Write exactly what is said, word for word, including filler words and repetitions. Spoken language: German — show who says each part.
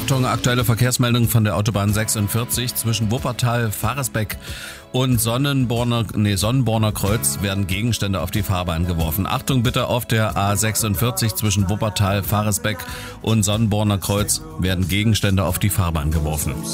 Speaker 1: Achtung, aktuelle Verkehrsmeldung von der Autobahn sechsundvierzig zwischen Wuppertal, Varesbeck und Sonnenborner, nee, Sonnenborner Kreuz werden Gegenstände auf die Fahrbahn geworfen. Achtung bitte, auf der A sechsundvierzig zwischen Wuppertal, Varesbeck und Sonnenborner Kreuz werden Gegenstände auf die Fahrbahn geworfen.